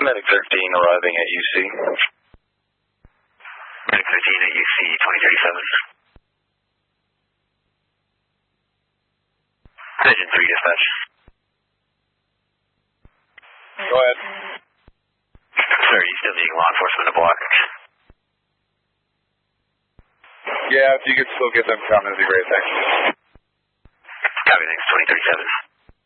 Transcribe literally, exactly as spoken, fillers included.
Medic thirteen arriving at U C. Medic thirteen at U C twenty thirty-seven. Engine three dispatch. Go ahead. Sir, you still needing law enforcement to block? Yeah, if you could still get them coming, that'd be great, thanks. Copy, thanks, twenty thirty-seven.